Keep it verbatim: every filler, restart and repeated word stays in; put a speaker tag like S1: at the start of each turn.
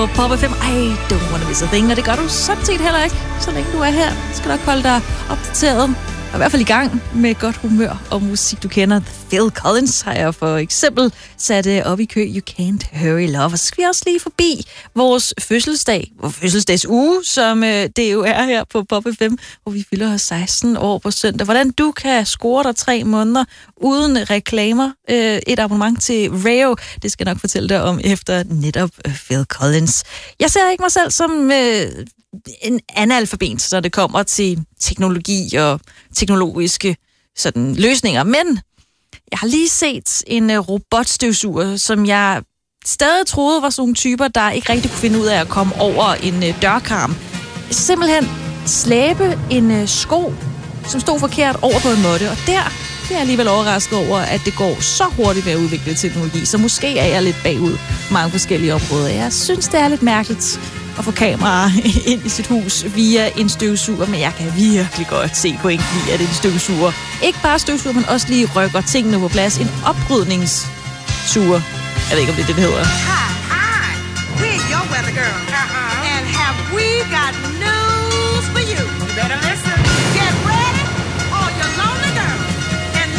S1: på Pop F M. Ej, don't wanna miss a thing. Og det gør du sådan set heller ikke, så længe du er her. Skal nok holde dig opdateret. Og i hvert fald i gang med godt humør og musik, du kender. Phil Collins har jeg for eksempel sat op i kø. You Can't Hurry Love. Og så skal vi også lige forbi vores fødselsdag, vores fødselsdagsuge, som øh, det jo er her på Pop F M, hvor vi fylder seksten år på søndag. Hvordan du kan score dig tre måneder uden reklamer. Øh, et abonnement til Rayo, det skal jeg nok fortælle dig om efter netop Phil Collins. Jeg ser ikke mig selv som øh, en analfabet, så det kommer til teknologi og teknologiske sådan, løsninger. Men jeg har lige set en uh, robotstøvsuger, som jeg stadig troede var sådan nogle typer, der ikke rigtig kunne finde ud af at komme over en uh, dørkarm. Simpelthen slæbe en uh, sko, som stod forkert over på en måtte. Og der det er jeg alligevel overrasket over, at det går så hurtigt med at udvikle teknologi. Så måske er jeg lidt bagud mange forskellige områder. Jeg synes, det er lidt mærkeligt at få kameraer ind i sit hus via en støvsuger, men jeg kan virkelig godt se pointen i, at det er en støvsuger. Ikke bare støvsuger, men også lige rykker tingene på plads. En oprydningssuger. Jeg ved ikke, om det er det, det hedder.
S2: Hi, hi. We're your weather girl.